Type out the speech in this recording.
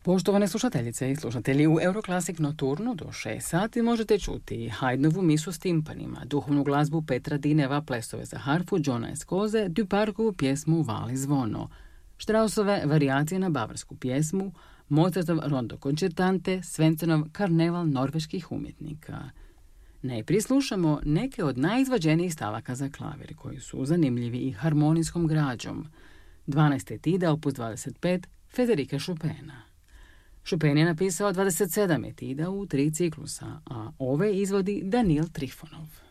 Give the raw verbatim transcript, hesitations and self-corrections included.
Poštovane slušateljice i slušatelji, u Euroclassic Nocturnu do šest sati možete čuti Haydnovu misu s timpanima, duhovnu glazbu Petra Dineva, plesove za harfu Johna Escoze, Duparkovu pjesmu Vali zvono, Straussove varijacije na bavarsku pjesmu, Mozartov rondo koncertante, Svensenov karneval norveških umjetnika. Najprije slušamo neke od najizvađenijih stavaka za klavir, koji su zanimljivi i harmonijskom građom. dvanaesta etida, opus dvadeset pet, Federika Chopina. Chopin je napisao dvadeset sedam etida u tri ciklusa, a ove izvodi Danil Trifonov.